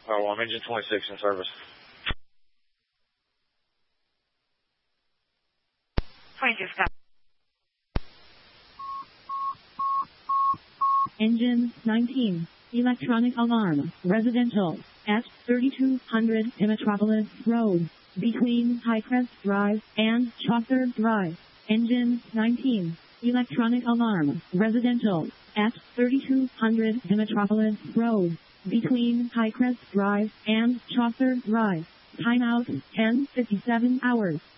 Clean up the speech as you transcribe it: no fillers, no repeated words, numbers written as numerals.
I'm engine 26 in service. 26 stop. Engine 19. Electronic alarm. Residential. At 3200 Metropolis Road. Between Highcrest Drive and Chaucer Drive. Engine 19. Electronic alarm. Residential. At 3200 Metropolis Road. Between Highcrest Drive and Chaucer Drive. Timeout 10:57 hours.